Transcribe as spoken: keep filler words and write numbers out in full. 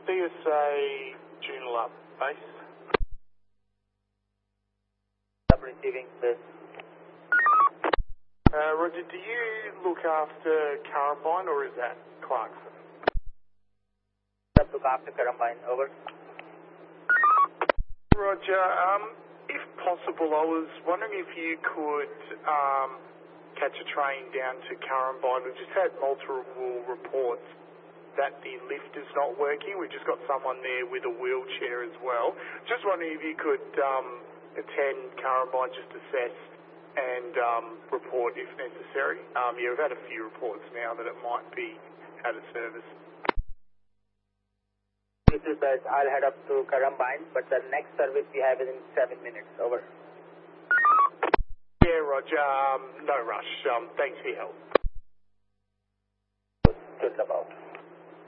C S A Joondalup base. I'm receiving this. Uh, Roger, do you look after Currambine or is that Clarkson? I look after Currambine, over. Roger, um, if possible, I was wondering if you could um, catch a train down to Currambine. We've just had multiple reports that the lift is not working. We've just got someone there with a wheelchair as well. Just wondering if you could um, attend Currambine, just assess and um, report if necessary. Um, yeah, we've had a few reports now that it might be out of service. This is that I'll head up to Currambine, but the next service we have is in seven minutes, over. Yeah, Roger, um, no rush. Um, thanks for your help.